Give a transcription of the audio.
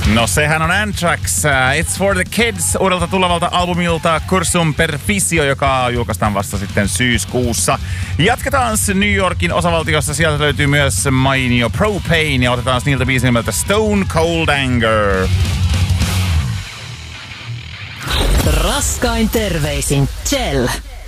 No sehän on Anthrax. It's for the Kids uudelta tulevalta albumilta Cursum Perficio, joka julkaistaan vasta sitten syyskuussa. Jatketaan New Yorkin osavaltiossa. Sieltä löytyy myös mainio Propane ja otetaan niiltä biisin nimeltä Stone Cold Anger. Raskain terveisin Chell.